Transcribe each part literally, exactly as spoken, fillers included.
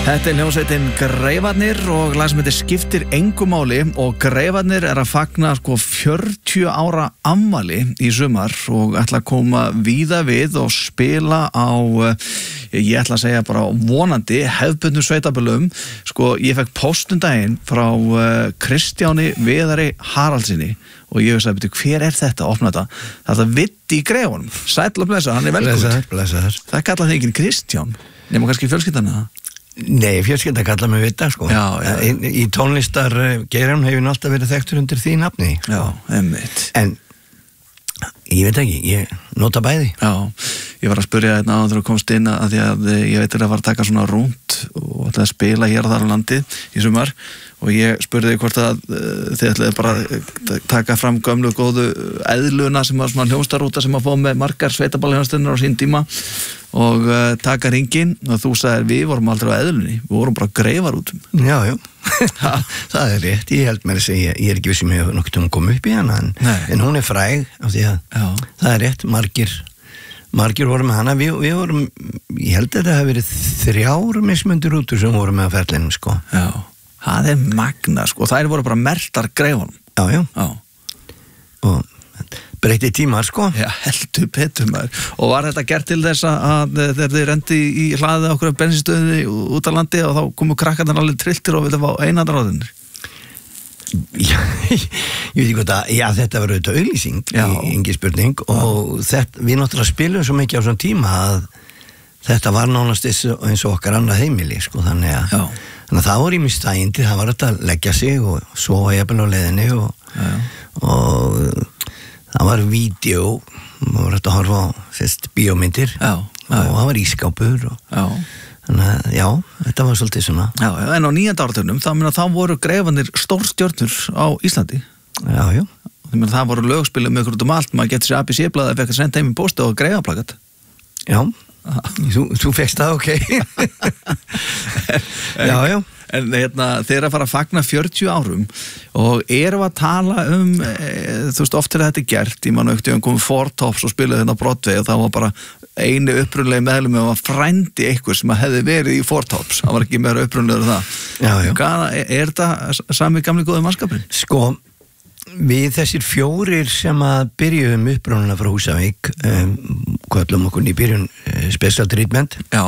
Þetta er hljómsveitin Greifarnir og lag sem heitir Skiptir engu máli og Greifarnir er að fagna sko fjörutíu ára afmæli í sumar og ætla að koma víða við og spila á, ég ætla að segja bara vonandi hefðbundnum sveitaböllum. Sko ég fekk póstundaginn frá Kristjáni Viðari Haraldsinni og ég veist að byrja, hver er þetta að opna þetta? Þetta vitt í Greifunum. Sæll og blessa, hann er velkomin. Blessaður, blessaður. Það kallar þig ekki Kristján, nema kannski fjölskyldan eða? Nei, fjölskylda kalla mig Vita sko. Já, já. Í, í tónlistar geiranum hefur alltaf verið þekktur undir því nafni. Já, einmitt. En ég veit ekki, ég nota bæði. Já, ég var að spyrja þetta á þegar þú komst inn að því að ég veit að það var að taka svona rúnt og ætlaði að spila hér þar á landi í sumar og ég spurði hvort að uh, þið ætlaði bara að taka fram gömlu góðu eðluna sem var svona hljómstarúta sem að fá með margar sveitaballhljómstunnar á sín tíma og uh, taka ringin og þú sagðir við vorum aldrei á eðlunni, við vorum bara Greifarútum. Já, já, það er rétt, ég held mér að segja, ég er ekki viss sem ég hef nokkert um að koma upp í hana en, en hún er fræg af því að já. Það er rétt, margir margir voru með hana, við, við vorum ég held að þetta hefði verið þrjár mismundir rútur sem voru með að ferlinum sko. Já, það er magna sko, þær voru bara mertar Greifunum. Já, já, já. Og breytti tímar sko. Já, heldur betur maður. Og var þetta gert til þess að þegar þið rendi í hlaðið okkur af bensinstöðinni út á landi og þá komu krakkarnir alveg trilltir og vilja fá einandaráðinir? Já, ég veit ekki hvað það, já þetta var auðvitað auglýsing, engi spurning og þetta, við náttúrulega spilum svo mikið á svona tíma að þetta var nánast eins og okkar annað heimili sko, þannig að, þannig að það voru í mjög stændi, það var þetta að leggja sig og sofa jafnvel á leiðinni og, og það var vídeo, það var þetta að horfa á sérst bíómyndir já, já, og það var ískápur og já. Þannig að, já, þetta var svolítið svona. Já, en á níunda áratugnum, þá meina þá voru Greifarnir stórstjörnur á Íslandi. Já, já. Meina, það voru lögspilum með ykkur út um allt, maður getur sér A B C-blaði að fekk að senda heim í pósti og Greifarplakat. Já, þú, þú fekst það, ok. Já, já. En hérna, þeir eru að fara að fagna fjörutíu árum og erum að tala um, e, þú veist, oft er þetta gert, ég man auktið um komið Four Tops og spilaði hérna á Broadway og það var bara einu upprunalegi meðlum og að frændi eitthvað sem að hefði verið í Four Tops, það var ekki meira upprunalegur það. Já, já. Hvað, er, er þetta sami gamli góði mannskapurinn? Sko, við þessir fjórir sem að byrjuðum upprunalega frá Húsavík, um, kvöllum okkur í byrjun uh, Special Treatment. Já.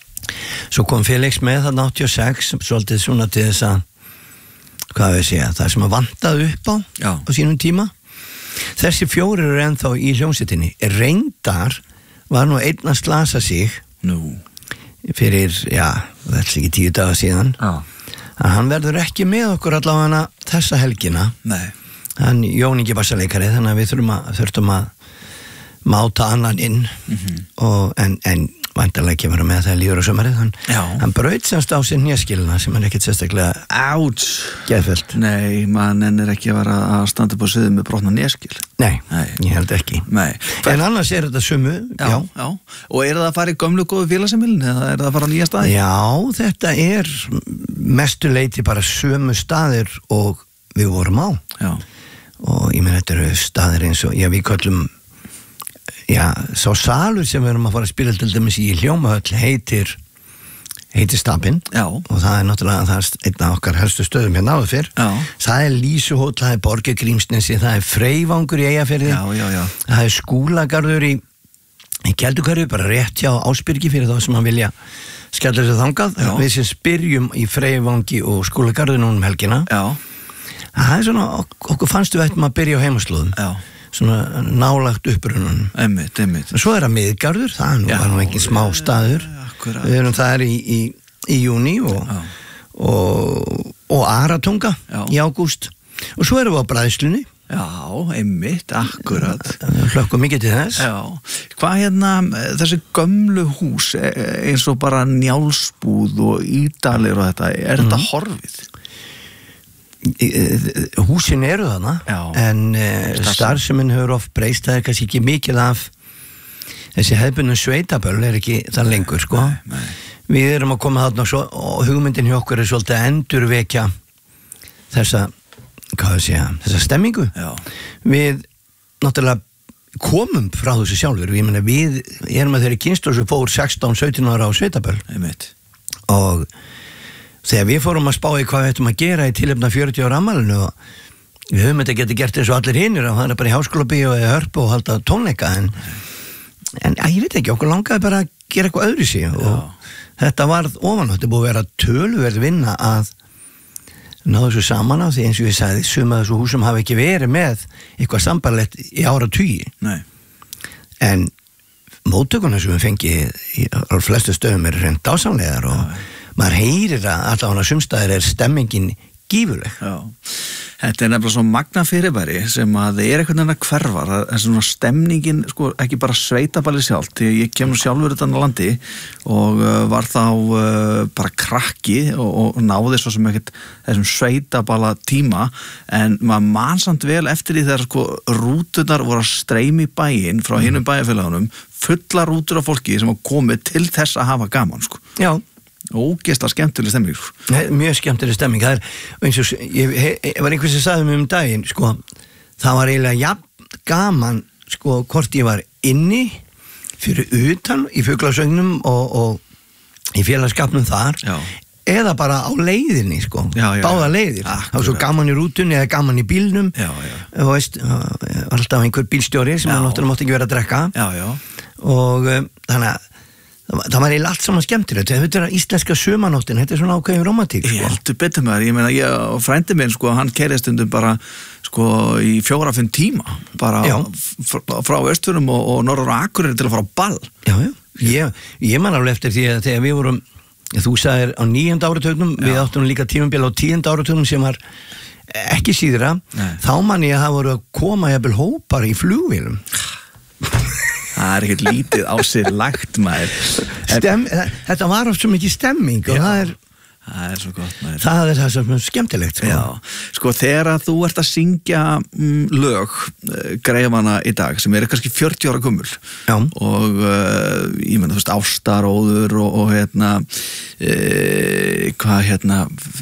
Svo kom Felix með þarna áttatíu og sex svolítið svona til þess að hvað við segja, það sem að vantaði upp á já. Á sínum tíma þessi fjórir eru ennþá í hljómsveitinni reyndar var nú einn að slasa sig nú. Fyrir, já, það er ekki tíu daga síðan já. Að hann verður ekki með okkur allavega þessa helgina nei. Hann Jón Ingi bassaleikari þannig að við þurfum að, þurfum að máta annan inn mm-hmm. og, en, en væntanlega ekki vera með það líður á sömarið hann, hann braut semst á sér nýjaskilina sem hann ekkert sérstaklega áts geðfellt. Nei, mann er ekki að vera að standa upp á sviði með brotna nýjaskil. Nei, Nei, ég held ekki. Nei. En annars er þetta sömu. Já, já. já. Og er það að fara í gömlu góðu félagsemilin eða er það að fara á nýja staði? Já, þetta er mestu leiti bara sömu staðir og við vorum á. Já. Og ég meina þetta eru staðir eins og, já við köllum já, sá salur sem við erum að fara að spila til dæmis í Hljómahöll heitir heitir Stapinn og það er náttúrulega það er einn af okkar helstu stöðum hérna áður fyrr já. Það er Lýsuhóll, það er Borgargrímsnesi það er Freyvangur í Eyjafirði já, já, já. Það er Skúlagarður í í Keldukörfu, bara rétt hjá Ásbyrgi fyrir þá sem að vilja skella þessu þangað já. Við sem spyrjum í Freyvangi og Skúlagarður núna um helgina já. Það er svona, okkur fannstu við ættum að byrja á heimaslóðum já svona nálagt upprununum einmitt, einmitt. Svo er það Miðgarður, það nú var nú ekki smá staður akkurat. Við erum þar í, í, í júni og, og, og Aratunga já. Í ágúst og svo erum við á Bræðslunni Já, einmitt, akkurat Hlökkum mikið til þess Já, hvað hérna, þessi gömlu hús eins og bara Njálsbúð og Ídalir og þetta, er mm. þetta horfið? Húsin eru þarna já, en uh, starfseminn hefur oft breyst það er kannski ekki mikið af þessi hefðbundnu sveitaböll er ekki það lengur sko nei, nei. Við erum að koma þarna svo, og hugmyndin hjá okkur er svolítið að endurvekja þessa hvað ég segja, þessa stemmingu já. Við náttúrulega komum frá þessu sjálfur ég meina við erum að þeirri kynslu sem fór sextán sautján ára á sveitaböll einmitt og þegar við fórum að spá í hvað við ættum að gera í tilefna fjörutíu ára afmælinu og við höfum þetta getið gert eins og allir hinir og það er bara í háskólabíó eða hörpu og halda tónleika en, en að, ég veit ekki, okkur langaði bara að gera eitthvað öðru sig og Já. Þetta varð ofan, þetta búið að vera töluverð vinna að ná þessu saman af því eins og ég sagði sum að þessu húsum hafi ekki verið með eitthvað sambarlegt í áratugi Nei. En móttökuna sem við fengið á flestu stöðum er reynd dásamlegar og Já. Maður heyrir að alltaf hana sumstaðir er stemmingin gífurleg Já, þetta er nefnilega svo magna fyrirbæri sem að það er einhvern veginn að hverfa en svona stemningin, sko, ekki bara sveitaballi sjálft, því ég kemur sjálfur utan á landi og uh, var þá uh, bara krakki og, og náði svo sem ekkert þessum sveitaballa tíma en maður man samt vel eftir því þegar sko rúturnar voru að streyma í bæinn frá hinum bæjarfélagunum, fulla rútur af fólki sem var komið til þess að hafa gaman, sko. Já. Ógeðslega skemmtileg stemming mjög skemmtileg stemming það er, eins og, ég, ég var einhvers sem sagði mig um daginn sko, það var eiginlega jafn gaman sko, hvort ég var inni fyrir utan í fuglasögnum og, og í félagskapnum þar Já. Eða bara á leiðinni sko, já, já, báða leiðir Akkurat. Það var svo gaman í rútunni eða gaman í bílnum já, já. og veist, alltaf einhver bílstjóri sem hann náttúrulega mátti ekki vera að drekka já, já. og um, þannig að það var eiginlega allt saman skemmtilegt þetta er íslenska sumanóttin, þetta er svona ákveðin romantík sko. Ég heldur betur maður, ég meina ég og frændi minn sko, hann keyrði stundum bara sko í fjóra, fimm tíma bara frá, frá Östfjörðum og, og Norður og Akureyri til að fara á ball Já, já, ég, ég man alveg eftir því að þegar við vorum, þú sagðir á níunda áratugnum, við áttum líka tímabil á tíunda áratugnum sem var ekki síðra, Nei. Þá man ég að það voru að koma jafnvel hópar í flugvélum Það er ekkert lítið á sig lagt maður Stem, Þetta var oft svo mikið stemming og Já. það er Það er svo gott maður Það er það sem er skemmtilegt sko. Já, sko þegar að þú ert að syngja mm, lög uh, greifana í dag sem eru kannski fjörutíu ára gömul Já. og uh, ég menna þú veist Ástaróður og, og hérna uh, hvað hérna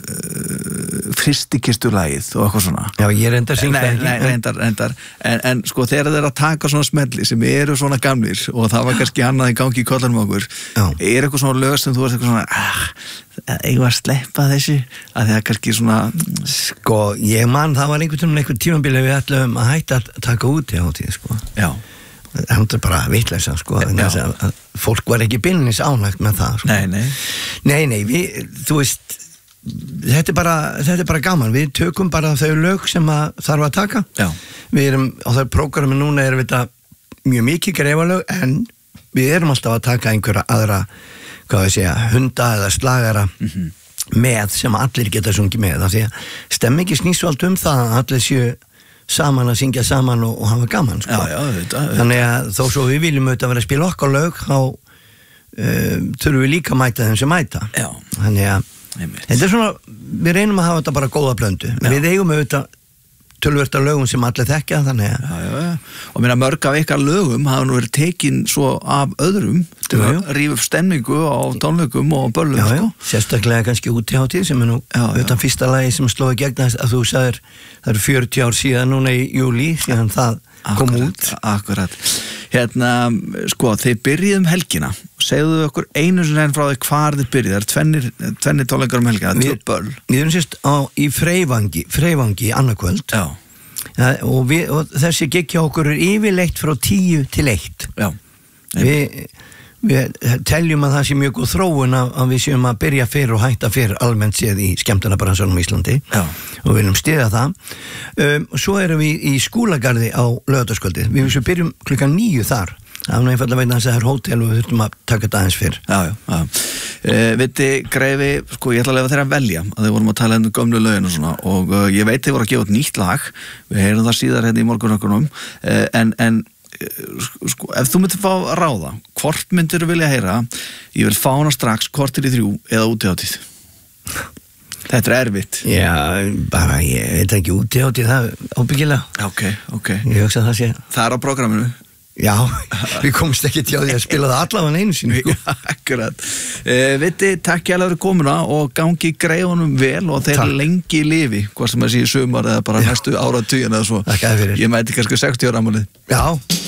uh, Fristikistulagið og eitthvað svona Já, ég reyndar syngja Nei, nei, reyndar, reyndar en, en sko þegar þeir að taka svona smelli sem eru svona gamlir og það var kannski annað í gangi í kollanum okkur Já. Er eitthvað svona lög sem þú ert eitthvað svona ah, eigum að sleppa þessu að það er kannski svona Sko, ég man, það var einhvern tíma einhvern tímabili við ætlum að hætta að taka út í hátíð, sko Já Það er bara vitleysa, sko að, að fólk var ekki beinlínis ánægt með það, sko Nei, nei Nei, nei, við, þú veist þetta er bara, þetta er bara gaman við tökum bara þau lög sem að þarf að taka Já Við erum, á þau prógrami núna erum við þetta mjög mikið greifalög en við erum alltaf að taka einhverja aðra hvað ég segja, hunda eða slagara mm-hmm. með sem allir geta sungið með af því að stemmingi snýst allt um það að allir séu saman að syngja saman og, og hafa gaman sko. Já, já, þetta, þetta. Þannig að þó svo við viljum auðvitað vera að spila okkar lög þá uh, þurfum við líka að mæta þeim sem mæta Já. Þannig að þetta er svona, við reynum að hafa þetta bara góða blöndu já. Við eigum auðvitað tölvörta lögum sem allir þekkja þannig að já, já, já. Og mér að mörg af ykkar lögum hafa nú verið tekin svo af öðrum til að rífa upp stemningu á tónleikum og böllum já, já. Sko. Sérstaklega kannski útihátíð sem er nú utan fyrsta lagi sem slóði gegn að þú sagðir það eru fjörutíu ár síðan núna í júlí síðan það kom akkurat, út Akkurat Hérna, sko, þið byrjuðum helgina segðu okkur einu sem enn frá því hvar þið byrjuð það er tvennir, tvennir tónleikar um helgina Við, við erum sérst á, í Freyvangi Freyvangi annarkvöld Já ja, og, við, og þessi gig hjá okkur er yfirleitt frá tíu til eitt Já Við við teljum að það sé mjög góð þróun að, að við séum að byrja fyrr og hætta fyrr almennt séð í skemmtanabransanum í Íslandi Já. og við viljum styðja það um, og svo erum við í Skúlagarði á laugardagskvöldið, við viljum byrjum klukkan níu þar, það er náttúrulega vegna þess að það er hótel og við þurfum að taka þetta aðeins fyrr Já, já, já uh, Viti, Greifi, sko ég ætla að lefa þeirra að velja að þið vorum að tala um gömlu lögin og svona og uh, ég veit þið voru að gefa út nýtt lag við heyrum það síðar hérna í morgunökkunum uh, en, en sko, ef þú myndir fá að ráða hvort myndir þú vilja heyra ég vil fá hana strax kortir í þrjú eða útihátíð þetta er erfitt Já, bara ég veit ekki útihátíð það ábyggilega ok, ok ég hugsa það sé það er á prógraminu Já, við komumst ekki til því að spila það allavega einu sinni sko. Já, akkurat uh, Viti, takk ég alveg fyrir komuna og gangi greifunum vel og þeir takk. Lengi lifi, hvað sem að sé sumar eða bara Já. Næstu áratugin eða svo Takk að fyrir Ég mæti kannski sextíu ára afmælið Já